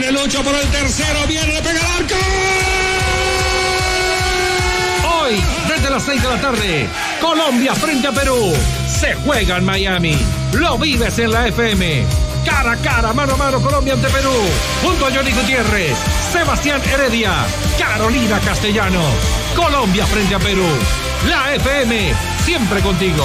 Viene Lucho por el tercero, viene, le pega el arco. Hoy, desde las 6 de la tarde, Colombia frente a Perú. Se juega en Miami. Lo vives en la FM. Cara a cara, mano a mano, Colombia ante Perú. Junto a Johnny Gutiérrez, Sebastián Heredia, Carolina Castellanos. Colombia frente a Perú. La FM, siempre contigo.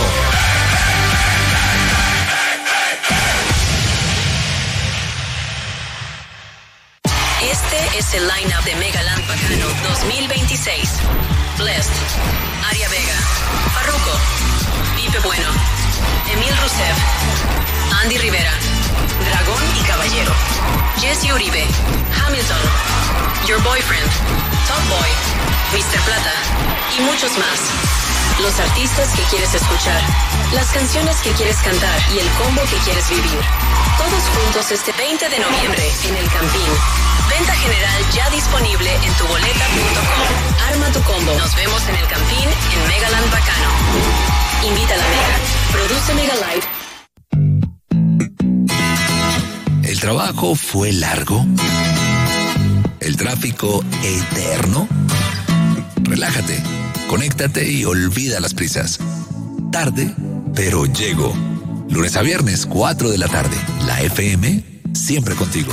Este es el line-up de Megaland Bacano 2026. Blessed, Aria Vega, Farruko, Pipe Bueno, Emil Rusev, Andy Rivera, Dragón y Caballero, Jesse Uribe, Hamilton, Your Boyfriend, Top Boy, Mr. Plata y muchos más. Los artistas que quieres escuchar, las canciones que quieres cantar y el combo que quieres vivir. Todos juntos este 20 de noviembre en El Campín. Venta general ya disponible en tuboleta.com. Arma tu combo. Nos vemos en El Campín en Megaland Bacano. Invita a la Mega. Produce Mega Live. ¿El trabajo fue largo? ¿El tráfico eterno? Relájate, conéctate y olvida las prisas. Tarde, pero llego. Lunes a viernes, 4 de la tarde. La FM, siempre contigo.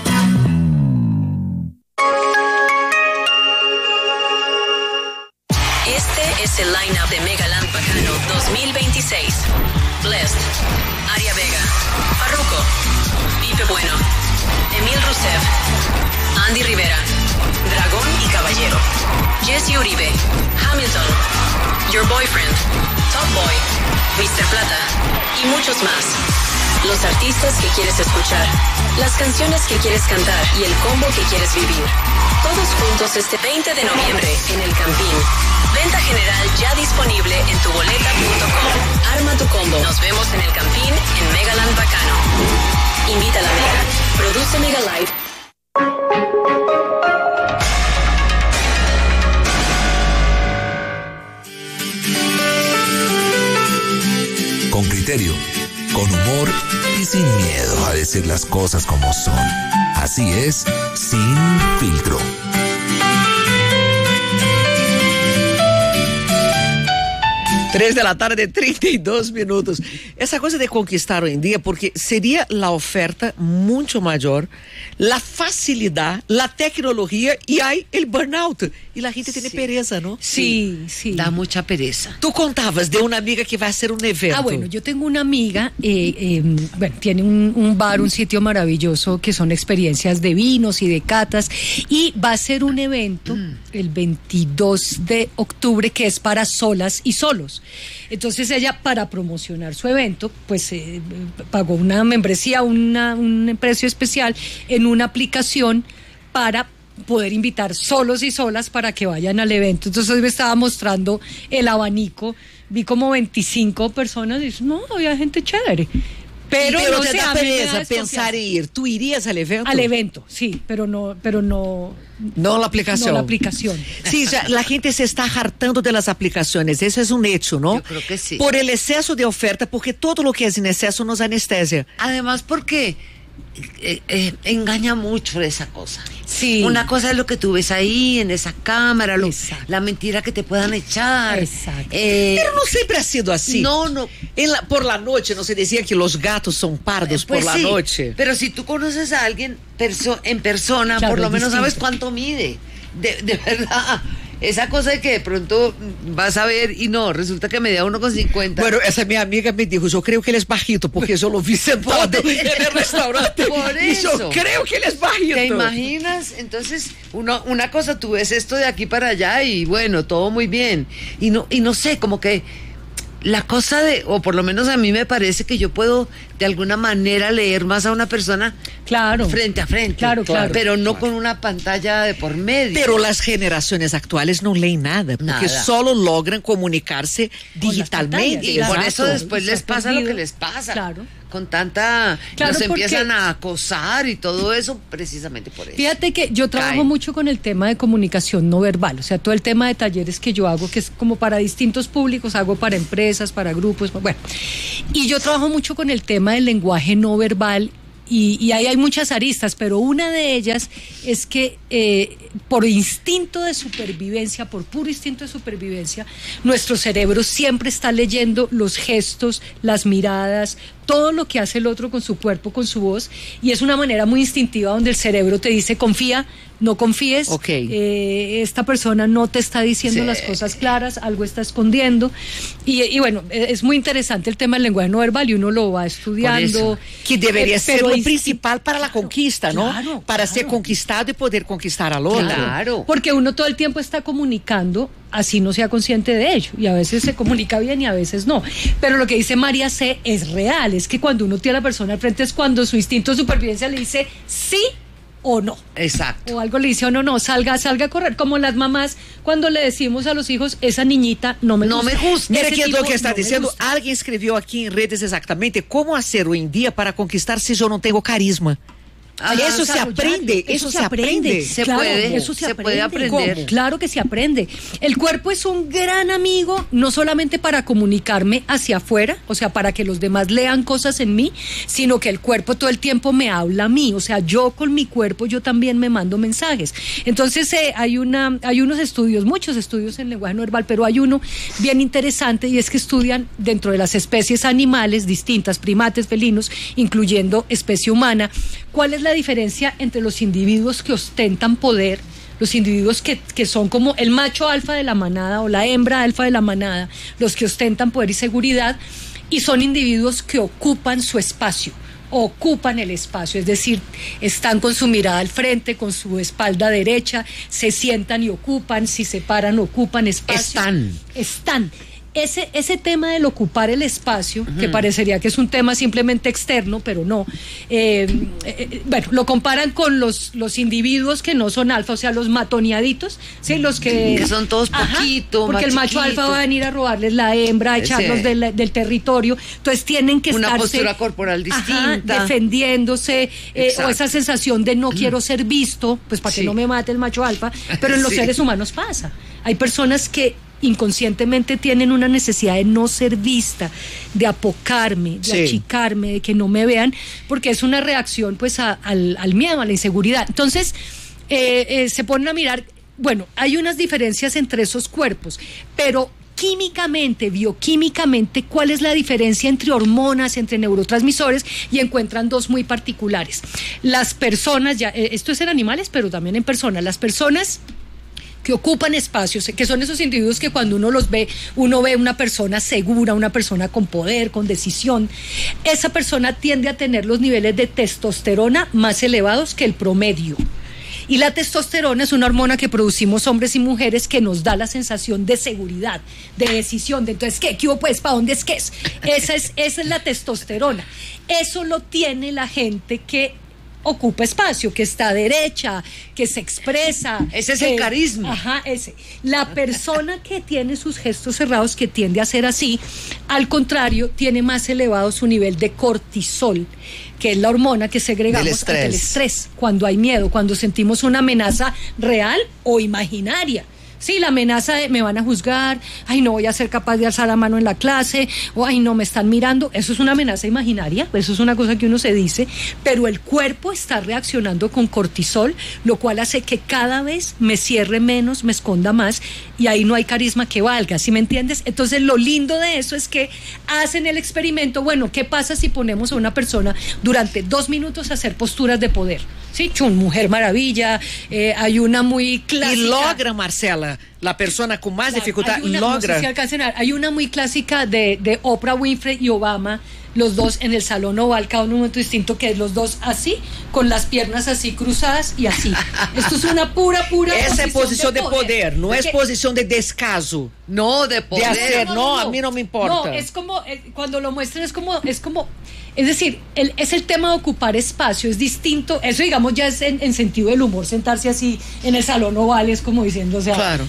Este es el line-up de Megaland Bacano 2026. Blessed, Aria Vega, Farruko, Pipe Bueno, Emil Rusev, Andy Rivera, Dragón y Caballero, Jesse Uribe, Hamilton, Your Boyfriend, Top Boy, Mr. Plata y muchos más. Los artistas que quieres escuchar, las canciones que quieres cantar y el combo que quieres vivir. Todos juntos este 20 de noviembre en El Campín. Venta general ya disponible en tuboleta.com. Arma tu combo. Nos vemos en El Campín en Megaland Bacano. Invita a la Mega. Produce Mega Live. Con criterio, con humor y sin miedo a decir las cosas como son. Así es, Sin Filtro. Três da tarde, 32 minutos. Essa coisa de conquistar hoje em dia, porque seria a oferta muito maior, a facilidade, a tecnologia e aí o burnout. E a gente tem pereza, ¿no? Sí, sí. Da mucha pereza. Tú contabas de una amiga que va a hacer un evento. Ah, bueno, yo tengo una amiga, bueno, tiene un bar, un sitio maravilloso que son experiencias de vinos y de catas, y va a hacer un evento el 22 de octubre que es para solas y solos. Entonces ella, para promocionar su evento, pues pagó una membresía, un precio especial en una aplicación para poder invitar solos y solas para que vayan al evento. Entonces me estaba mostrando el abanico, vi como 25 personas y no, había gente chévere. Pero no te da pereza pensar en ir. ¿Tú irías al evento? Al evento, sí, pero no la aplicación. No la aplicación. Sí, ya la gente se está hartando de las aplicaciones, eso es un hecho, ¿no? Yo creo que sí. Por el exceso de oferta, porque todo lo que es en exceso nos anestesia. Además porque engaña mucho esa cosa. Sí. Una cosa es lo que tú ves ahí en esa cámara, la mentira que te puedan echar. Exacto. Pero no siempre ha sido así. No. Por la noche no se decía que los gatos son pardos Pues por la sí, noche. pero si tú conoces a alguien en persona, Claro, por lo es menos distinto. sabes cuánto mide. De verdad. Esa cosa de que de pronto vas a ver y no, resulta que medía 1,50. Bueno, esa mi amiga me dijo, yo creo que él es bajito, porque yo lo vi sentado en el restaurante. Por y yo eso. creo que él es bajito. ¿Te imaginas? Entonces, una cosa, tú ves esto de aquí para allá y bueno, todo muy bien. Y no sé, como que la cosa o por lo menos a mí me parece que yo puedo de alguna manera leer más a una persona Claro. frente a frente. Claro. Pero no con una pantalla de por medio. Pero las generaciones actuales no leen nada, porque solo logran comunicarse digitalmente. Y por Exacto. eso después les pasa lo que Sorprendido. les pasa. Claro. Con tanta... Claro, nos porque- empiezan a acosar y todo eso precisamente por eso. Fíjate que yo trabajo Caen. mucho con el tema de comunicación no verbal, o sea, todo el tema de talleres que yo hago, que es como para distintos públicos, hago para empresas, para grupos, bueno. Y yo trabajo mucho con el tema del lenguaje no verbal y ahí hay muchas aristas, pero una de ellas es que por instinto de supervivencia, por puro instinto de supervivencia, nuestro cerebro siempre está leyendo los gestos, las miradas, todo lo que hace el otro con su cuerpo, con su voz, y es una manera muy instintiva donde el cerebro te dice, confía, no confíes, esta persona no te está diciendo las cosas claras, algo está escondiendo, y bueno, es muy interesante el tema del lenguaje no verbal y uno lo va estudiando. Que debería ser lo principal para la conquista, ¿no? Para ser conquistado y poder conquistar al otro. Claro. Porque uno todo el tiempo está comunicando, así no sea consciente de ello, y a veces se comunica bien y a veces no. Pero lo que dice María C. es real, es que cuando uno tiene a la persona al frente es cuando su instinto de supervivencia le dice sí o no. Exacto. O algo le dice o no, salga a correr, como las mamás cuando le decimos a los hijos, esa niñita no me gusta. Mira que es lo que está diciendo, alguien escribió aquí en redes exactamente cómo hacer hoy en día para conquistar si yo no tengo carisma. Eso se aprende, eso se aprende. Se puede aprender. ¿Cómo? Claro que se aprende. El cuerpo es un gran amigo, no solamente para comunicarme hacia afuera, o sea, para que los demás lean cosas en mí, sino que el cuerpo todo el tiempo me habla a mí, o sea, yo con mi cuerpo yo también me mando mensajes. Entonces hay unos estudios, muchos estudios en lenguaje no verbal, pero hay uno bien interesante y es que estudian dentro de las especies animales distintas, primates, felinos, incluyendo especie humana, cuál es la diferencia entre los individuos que ostentan poder, los individuos que son como el macho alfa de la manada o la hembra alfa de la manada, los que ostentan poder y seguridad, y son individuos que ocupan su espacio, ocupan el espacio, es decir, están con su mirada al frente, con su espalda derecha, se sientan y ocupan, si se paran ocupan espacio. Están. Ese tema del ocupar el espacio, que parecería que es un tema simplemente externo, pero no. Bueno, lo comparan con los individuos que no son alfa, o sea, los matoneaditos, ¿sí? Los que son todos poquito, porque el macho alfa va a venir a robarles la hembra, a echarlos del territorio. Entonces tienen que una estarse, postura corporal distinta, defendiéndose, o esa sensación de no quiero ser visto, pues para que no me mate el macho alfa. Pero en los seres humanos pasa. Hay personas que inconscientemente tienen una necesidad de no ser vista, de apocarme, de achicarme, de que no me vean, porque es una reacción pues al miedo, a la inseguridad. Entonces se ponen a mirar, bueno, hay unas diferencias entre esos cuerpos, pero químicamente, bioquímicamente, ¿cuál es la diferencia entre hormonas, entre neurotransmisores? Y encuentran dos muy particulares. Las personas, esto es en animales, pero también en personas, las personas que ocupan espacios, que son esos individuos que cuando uno los ve, uno ve una persona segura, una persona con poder, con decisión. Esa persona tiende a tener los niveles de testosterona más elevados que el promedio. Y la testosterona es una hormona que producimos hombres y mujeres que nos da la sensación de seguridad, de decisión, de entonces, ¿qué hubo pues? ¿Para dónde es que es? Esa es la testosterona. Eso lo tiene la gente que ocupa espacio, que está derecha, que se expresa. Ese es el carisma. Ajá, ese. La persona que tiene sus gestos cerrados, que tiende a ser así, al contrario, tiene más elevado su nivel de cortisol, que es la hormona que segregamos ante el estrés, cuando hay miedo, cuando sentimos una amenaza real o imaginaria. Sí, la amenaza de me van a juzgar, ay, no voy a ser capaz de alzar la mano en la clase, o ay, no me están mirando. Eso es una amenaza imaginaria, eso es una cosa que uno se dice, pero el cuerpo está reaccionando con cortisol, lo cual hace que cada vez me cierre menos, me esconda más, y ahí no hay carisma que valga, ¿sí me entiendes? Entonces lo lindo de eso es que hacen el experimento, bueno, ¿qué pasa si ponemos a una persona durante 2 minutos a hacer posturas de poder? Sí, Mujer Maravilla, hay una muy clásica. Y logra, Marcela, la persona con más dificultad logra. No sé si alcancen a ver, hay una muy clásica de Oprah Winfrey y Obama, los dos en el Salón Oval, cada uno en un momento distinto, que es los dos así, con las piernas así cruzadas y así. Esto es una pura esa es posición de poder, no es posición de descaso. No, de poder. De hacer, no, a mí no me importa. No, es como, cuando lo muestran es como, es decir, es el tema de ocupar espacio, es distinto, eso digamos ya es en sentido del humor, sentarse así en el Salón Oval, es como diciendo, o sea, claro.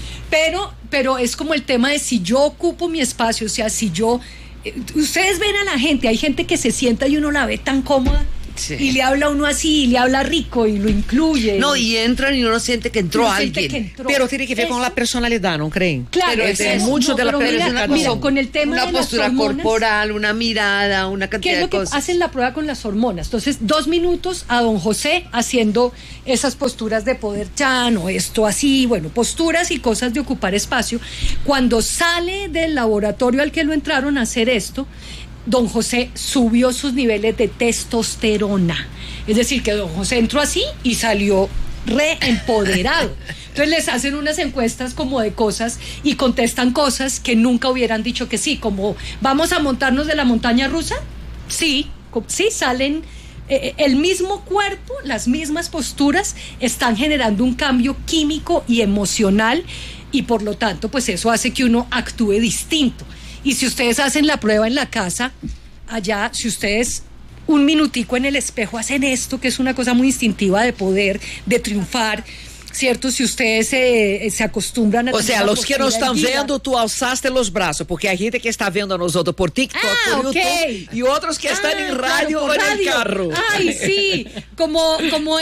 Pero es como el tema de si yo ocupo mi espacio, o sea, si yo, ustedes ven a la gente, hay gente que se sienta y uno la ve tan cómoda, Sí. Y le habla a uno así, y le habla rico y lo incluye. No, y entran y uno siente que entró Uno siente alguien. que entró. Pero tiene que ver con Eso. la personalidad, ¿no creen? Claro, Pero es es mucho de la pero mira, personalidad. mira, con el tema Una de las postura hormonas, corporal, una mirada, una ¿qué cantidad es de lo que cosas. hacen la prueba con las hormonas? Entonces, 2 minutos a don José haciendo esas posturas de poder chan o esto así, bueno, posturas y cosas de ocupar espacio. Cuando sale del laboratorio al que lo entraron a hacer esto, don José subió sus niveles de testosterona. Es decir, que don José entró así y salió reempoderado. Entonces les hacen unas encuestas como de cosas y contestan cosas que nunca hubieran dicho que sí, como ¿vamos a montarnos de la montaña rusa? Sí, sí, salen el mismo cuerpo, las mismas posturas están generando un cambio químico y emocional y por lo tanto pues eso hace que uno actúe distinto. Y si ustedes hacen la prueba en la casa, allá, si ustedes un minutico en el espejo hacen esto, que es una cosa muy instintiva de poder, de triunfar, ¿cierto? Si ustedes se acostumbran a... O sea, tener los que una nos están postura erguida. vendo, tú alzaste los brazos, porque hay gente que está viendo a nosotros por TikTok, por ok. YouTube, y otros que están en radio por o en el radio. carro. Ay, sí, como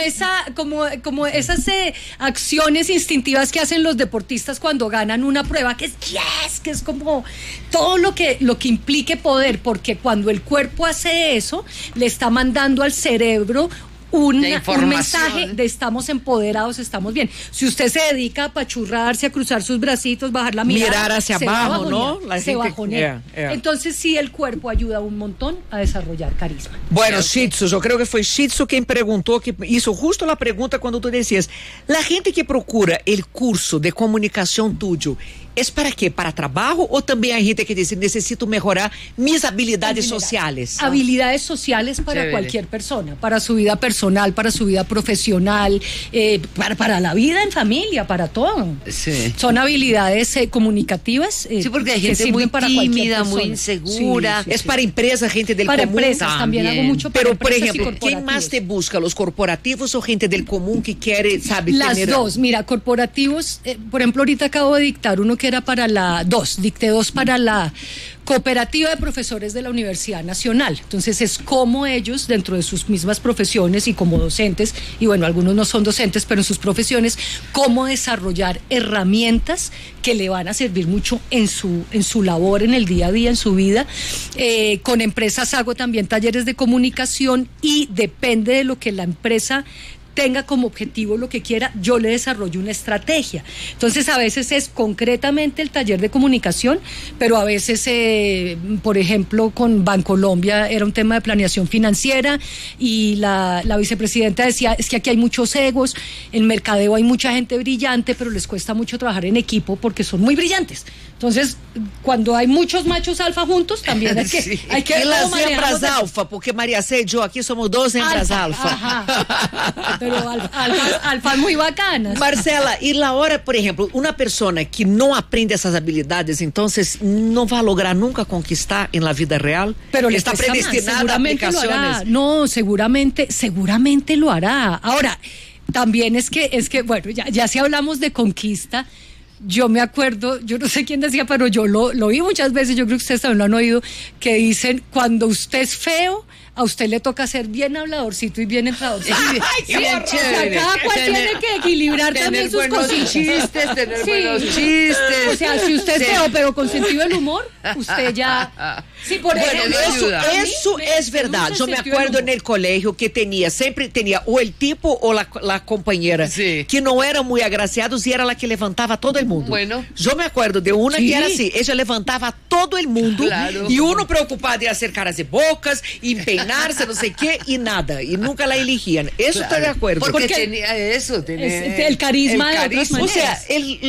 esas acciones instintivas que hacen los deportistas cuando ganan una prueba, que es como todo lo que implique poder, porque cuando el cuerpo hace eso, le está mandando al cerebro un mensaje de estamos empoderados, estamos bien. Si usted se dedica a apachurrarse, a cruzar sus bracitos, bajar la mirada, Mirar hacia se va a abajo, bajonear, ¿no? La se gente- bajonea. Entonces sí, el cuerpo ayuda un montón a desarrollar carisma. Bueno, Shitsu, yo creo que fue Shitsu quien preguntó, que hizo justo la pregunta cuando tú decías, la gente que procura el curso de comunicación tuyo, ¿es para qué? ¿Para trabajo? ¿O también hay gente que dice, necesito mejorar mis habilidades sociales? Habilidades sociales para Chévere. cualquier persona, para su vida personal, para su vida profesional, para la vida en familia, para todo. Sí. Son habilidades comunicativas. Sí, porque hay que gente sirven muy para cualquier tímida, muy persona. insegura. Sí, sí, Es sí. para empresas, gente del Para común. empresas también hago mucho para Pero, por empresas y ejemplo, ¿quién corporativos. más te busca? ¿Los corporativos o gente del común que quiere, sabe, Las tener... dos, mira, corporativos, por ejemplo, ahorita acabo de dictar uno que era para dicté 2 para la Cooperativa de Profesores de la Universidad Nacional. Entonces es como ellos, dentro de sus mismas profesiones y como docentes, y bueno, algunos no son docentes, pero en sus profesiones, cómo desarrollar herramientas que le van a servir mucho en su labor, en el día a día, en su vida. Con empresas hago también talleres de comunicación y depende de lo que la empresa tenga como objetivo lo que quiera, yo le desarrollo una estrategia. Entonces a veces es concretamente el taller de comunicación, pero a veces, por ejemplo, con Bancolombia era un tema de planeación financiera y la vicepresidenta decía, es que aquí hay muchos egos, en mercadeo hay mucha gente brillante, pero les cuesta mucho trabajar en equipo porque son muy brillantes. Entonces, cuando hay muchos machos alfa juntos, también hay que... Sí. Hay que Y las manejamos hembras de- alfa, porque María C y yo aquí somos 2 hembras alfa. Ajá. Pero alfas muy bacanas. Marcela, y la hora, por ejemplo, una persona que no aprende esas habilidades, entonces no va a lograr nunca conquistar en la vida real. Pero le está cuesta más, predestinada a seguramente lo hará. aplicaciones. No, seguramente lo hará. Ahora, también es que bueno, ya si hablamos de conquista, yo me acuerdo, yo no sé quién decía, pero yo lo vi muchas veces, yo creo que ustedes también lo han oído, que dicen, cuando usted es feo, a usted le toca ser bien habladorcito y bien entradorcito. Bien chévere. Cada cual tiene que equilibrar también sus buenos cositas. chistes, tener Sí. buenos chistes. O sea, si usted es Sí. feo, pero con sentido del humor, usted ya... Sí, por Bueno, ejemplo, ayuda. eso es verdad. Yo me acuerdo en el colegio que siempre tenía o el tipo o la compañera Sí. que no eran muy agraciados y era la que levantaba a todo el mundo. Bueno. Yo me acuerdo de una Sí. que era así, ella levantaba a todo el mundo Claro. y uno preocupado de hacer caras de bocas, y peinarse, no sé qué, y nada, y nunca la eligían. Eso estoy de acuerdo. Porque Porque tenía eso, tenía el carisma de otras O maneras.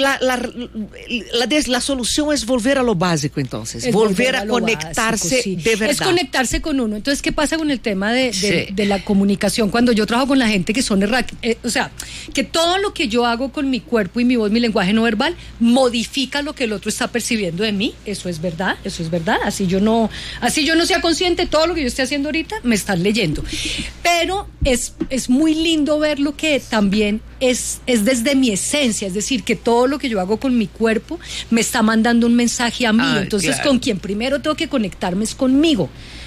sea, la solución es volver a lo básico, entonces. Es volver a lo conectarse básico, sí. de verdad. Es conectarse con uno. Entonces, ¿qué pasa con el tema de Sí. la comunicación? Cuando yo trabajo con la gente que son o sea, que todo lo que yo hago con mi cuerpo y mi voz, mi lenguaje no verbal, modifica lo que el otro está percibiendo de mí. Eso es verdad, eso es verdad. Así yo no sea consciente, todo lo que yo esté haciendo ahorita, me están leyendo. Pero es muy lindo ver lo que también es desde mi esencia, es decir, que todo lo que yo hago con mi cuerpo me está mandando un mensaje a mí. Ah, Entonces, claro. con quien primero tengo que conectarme es conmigo.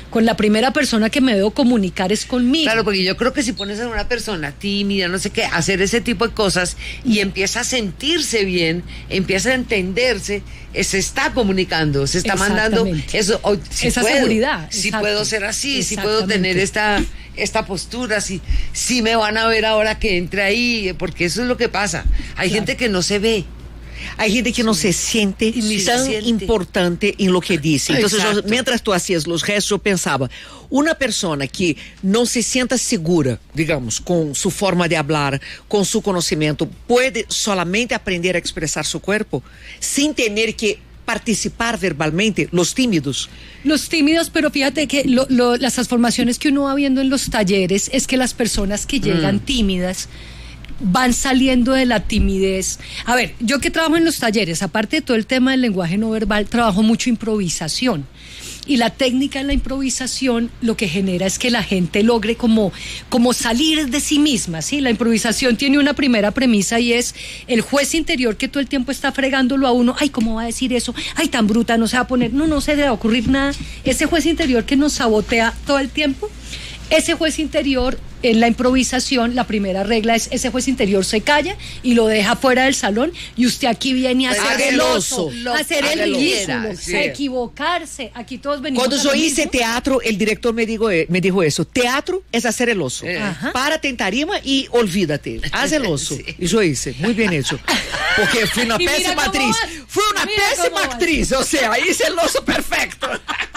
con la primera persona que me debo comunicar es conmigo. Claro, porque yo creo que si pones a una persona tímida, no sé qué, a hacer ese tipo de cosas y empieza a sentirse bien, empieza a entenderse, se está comunicando, se está mandando eso, si esa puedo, seguridad. Si Exacto. puedo ser así, si puedo tener esta postura, si me van a ver ahora que entre ahí, porque eso es lo que pasa. Hay gente que no se ve. Hay gente que no se siente tan importante en lo que dice. Entonces, mientras tú hacías los gestos, yo pensaba, una persona que no se sienta segura, digamos, con su forma de hablar, con su conocimiento, puede solamente aprender a expresar su cuerpo sin tener que participar verbalmente. Los tímidos, pero fíjate que las transformaciones que uno va viendo en los talleres es que las personas que llegan tímidas van saliendo de la timidez. A ver, yo que trabajo en los talleres, aparte de todo el tema del lenguaje no verbal, trabajo mucho improvisación. Y la técnica de la improvisación lo que genera es que la gente logre como salir de sí misma, ¿sí? La improvisación tiene una primera premisa y es el juez interior que todo el tiempo está fregándolo a uno. Ay, ¿cómo va a decir eso? Ay, tan bruta, no se va a poner, no se le va a ocurrir nada. Ese juez interior que nos sabotea todo el tiempo, ese juez interior en la improvisación, la primera regla es ese juez interior se calla y lo deja fuera del salón y usted aquí viene a hacer el oso, a hacer el ridículo, a equivocarse. Aquí todos venimos. Cuando yo hice teatro, el director me dijo eso. Teatro es hacer el oso. Párate en tarima y olvídate. Haz el oso. Sí. Y yo hice. Muy bien hecho. Porque fui una pésima actriz. Fui una pésima actriz. O sea, hice el oso perfecto.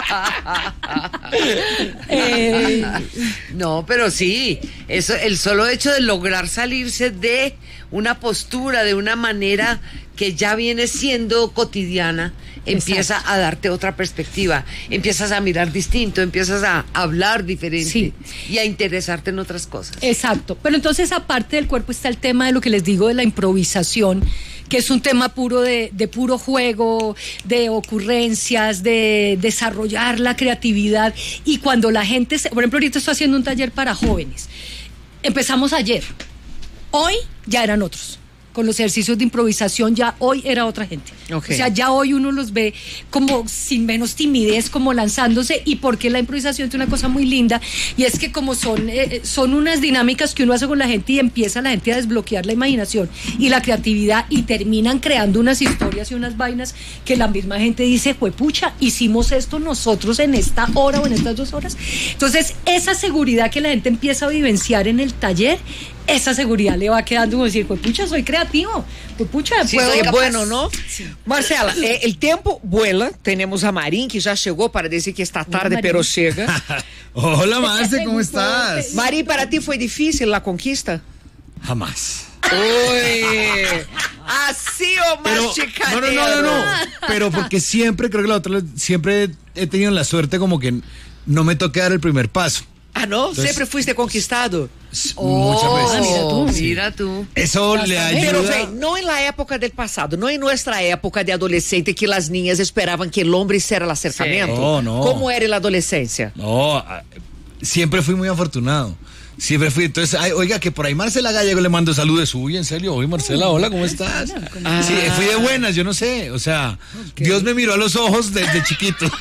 No, pero sí, eso, el solo hecho de lograr salirse de una postura, de una manera que ya viene siendo cotidiana, empieza a darte otra perspectiva, empiezas a mirar distinto, empiezas a hablar diferente y a interesarte en otras cosas. Exacto, pero entonces aparte del cuerpo está el tema de lo que les digo de la improvisación, que es un tema puro de puro juego, de ocurrencias, de desarrollar la creatividad. Y cuando la gente, por ejemplo, ahorita estoy haciendo un taller para jóvenes. Empezamos ayer. Hoy ya eran otros. Con los ejercicios de improvisación ya hoy era otra gente. Okay. O sea, ya hoy uno los ve como sin menos timidez, como lanzándose. Y porque la improvisación es una cosa muy linda, y es que como son unas dinámicas que uno hace con la gente y empieza la gente a desbloquear la imaginación y la creatividad y terminan creando unas historias y unas vainas que la misma gente dice, juepucha, hicimos esto nosotros en esta hora o en estas 2 horas. Entonces, esa seguridad que la gente empieza a vivenciar en el taller, esa seguridad le va quedando como decir, pues pucha, soy creativo, pues pucha, puedo. Sí, bueno, ¿no? Sí. Marcela, el tiempo vuela, tenemos a Marín que ya llegó para decir que está tarde, pero llega. Hola, Marce, ¿cómo estás? Marín, ¿para ti fue difícil la conquista? Jamás. Uy, así o más chicanero. No, pero porque siempre, creo que la otra, siempre he tenido la suerte como que no me toque dar el primer paso. Ah, ¿no? Entonces, ¿siempre fuiste conquistado? Muchas veces. Mira tú. Eso le ayuda. Pero, ve, no en la época del pasado, no en nuestra época de adolescente que las niñas esperaban que el hombre hiciera el acercamiento. No. ¿Cómo era en la adolescencia? No, siempre fui muy afortunado. Siempre fui, entonces, oiga, que por ahí Marcela Gallego le mando saludos suya, en serio. Oye, Marcela, hola, ¿cómo estás? Sí, fui de buenas, yo no sé, o sea, Dios me miró a los ojos desde chiquito.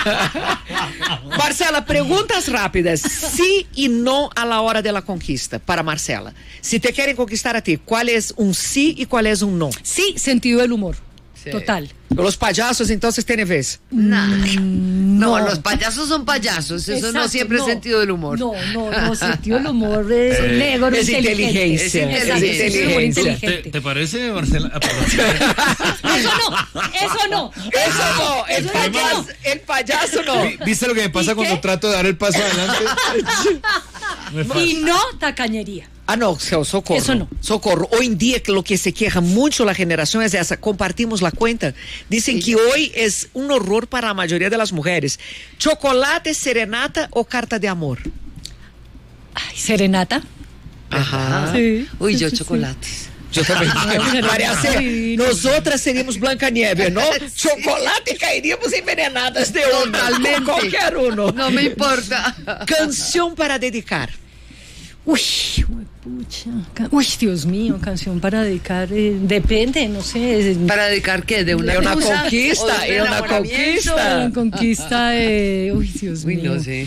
Marcela, preguntas rápidas, sí y no a la hora de la conquista, para Marcela. Si te quieren conquistar a ti, ¿cuál es un sí y cuál es un no? Sí, sentido del humor, total. Los payasos entonces tienen vez. No, los payasos son payasos. Eso no siempre es sentido del humor. No, sentido del humor es negro, es inteligencia. Es inteligente. ¿Te parece, Marcela? Eso no. El payaso no. ¿Viste lo que me pasa cuando trato de dar el paso adelante? Y no tacañería. Ah, no, socorro. Eso no. Socorro. Hoy en día lo que se queja mucho la generación es esa. Compartimos la cuenta. Dicen que hoy es un horror para la mayoría de las mujeres. ¿Chocolate, serenata o carta de amor? Ay, serenata. Ajá. Sí. Uy, yo chocolates. Yo también. Nosotras seríamos Blancanieves, ¿no? Sí. Chocolate, caeríamos envenenadas de uno. Totalmente. Con cualquier uno. No me importa. Canción para dedicar. Uy, Pucha, uy, Dios mío, canción para dedicar, depende, no sé. ¿Para dedicar qué? ¿De una conquista? ¿Es una conquista? Una conquista de, uy, Dios mío. No sé.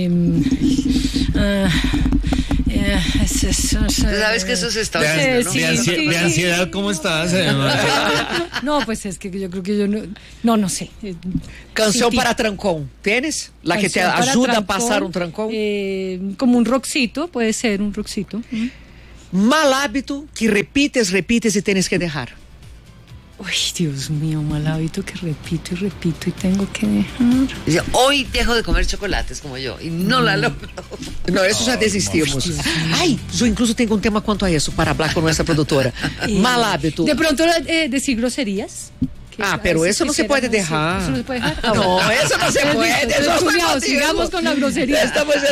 ¿Sabes que eso se está haciendo, no? De ansiedad, ¿cómo estás? No, pues es que yo creo que yo no sé. Canción para trancón, ¿tienes? La que te ayuda a pasar un trancón. Como un rockcito, puede ser un rockcito. Mal hábito que repites y tienes que dejar. Uy, Dios mío, mal hábito que repito y tengo que dejar. Dice, hoy dejo de comer chocolates como yo y no la logro. No, eso ya desistimos. Ay, yo incluso tengo un tema cuanto a eso para hablar con nuestra productora. Mal hábito. De pronto decir groserías. Pero eso no se puede dejar. ¿Eso no se puede dejar? No, eso no se puede. Eso sigamos con la grosería.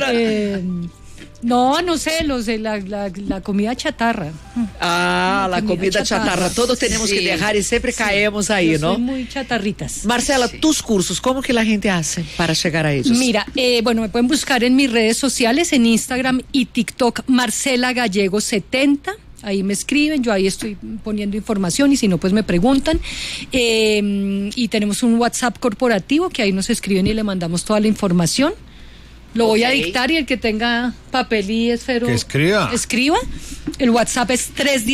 No sé, la comida chatarra. La comida chatarra. Todos tenemos que dejar y siempre caemos ahí, ¿no? Soy muy chatarritas. Marcela, tus cursos, ¿cómo que la gente hace para llegar a ellos? Mira, bueno, me pueden buscar en mis redes sociales, en Instagram y TikTok, Marcela Gallego 70. Ahí me escriben, yo ahí estoy poniendo información y si no, pues me preguntan. Y tenemos un WhatsApp corporativo que ahí nos escriben y le mandamos toda la información. Lo voy a dictar y el que tenga papel y esfero... Que escriba. Escriba. El WhatsApp es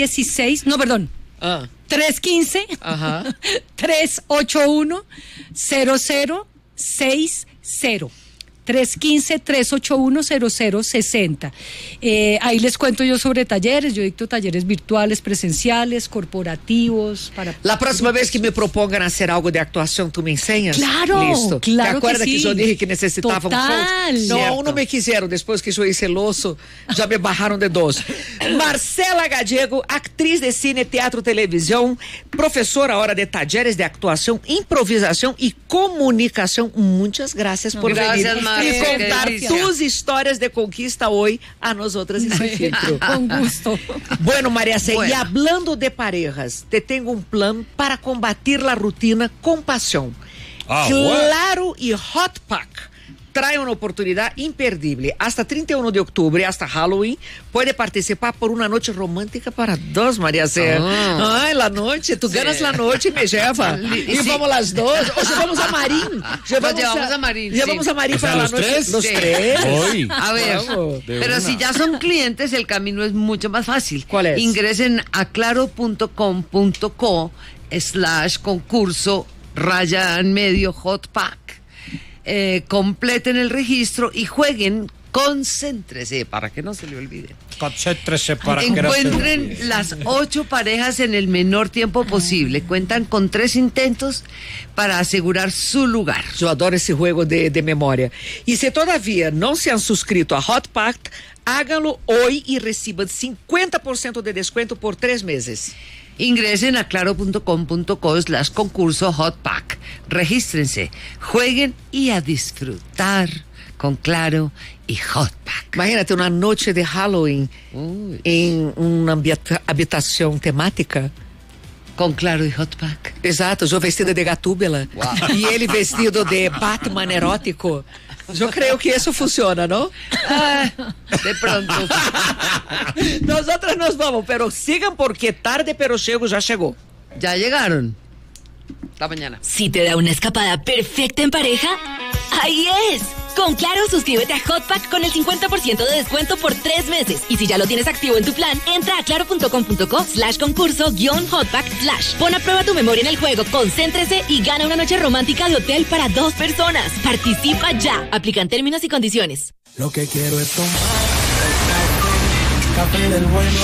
315 381 0060. 315-381-0060. Ahí les cuento yo sobre talleres. Yo dicto talleres virtuales, presenciales, corporativos. La próxima vez que me propongan hacer algo de actuación, ¿tú me enseñas? Claro, listo. claro. ¿Te acuerdas que sí? que yo dije que necesitaba un coach? No, aún no me quisieron. Después que yo hice el oso, ya me bajaron de 2. Marcela Gallego, actriz de cine, teatro, televisión, profesora ahora de talleres de actuación, improvisación y comunicación. Muchas gracias por venir. Y contar tus historias de conquista hoy a nosotras en Sin Filtro. Con gusto. Bueno, María C, y hablando de parejas, te tengo un plan para combatir la rutina con pasión. Claro y Hot Pack trae una oportunidad imperdible. Hasta 31 de octubre, hasta Halloween, puede participar por una noche romántica para 2, María C. Ay, la noche, tú ganas la noche y me lleva. Y vamos las 2. O llevamos a Marín. Llevamos a Marín. Llevamos a Marín para la noche. Los tres. Hoy. A ver, pero si ya son clientes, el camino es mucho más fácil. ¿Cuál es? Ingresen a claro.com.co/concurso /medio Hot Pack. Completen el registro y jueguen, concéntrese para que no se le olvide. Concéntrese para que encuentren las 8 parejas en el menor tiempo posible. Cuentan con 3 intentos para asegurar su lugar. Yo adoro ese juego de memoria. Y si todavía no se han suscrito a Hot Pack, háganlo hoy y reciban 50% de descuento por 3 meses. Ingresen a claro.com.co/concurso Hot Pack. Regístrense, jueguen y a disfrutar con Claro y Hot Pack. Imagínate una noche de Halloween en una habitación temática. Con Claro y Hot Pack. Exato, yo vestida de Gatúbela. Wow. Y ele vestido de Batman erótico. Yo creo que eso funciona, ¿no? De pronto. Nosotros nos vamos, pero sigan porque tarde pero llego ya llegó. Ya llegaron. Hasta mañana. Si te da una escapada perfecta en pareja, ¡ahí es! Con Claro, suscríbete a Hot Pack con el 50% de descuento por 3 meses. Y si ya lo tienes activo en tu plan, entra a claro.com.co/concurso-hotpack/. Pon a prueba tu memoria en el juego, concéntrese y gana una noche romántica de hotel para 2 personas. Participa ya. Aplican términos y condiciones. Lo que quiero es tomar café del bueno.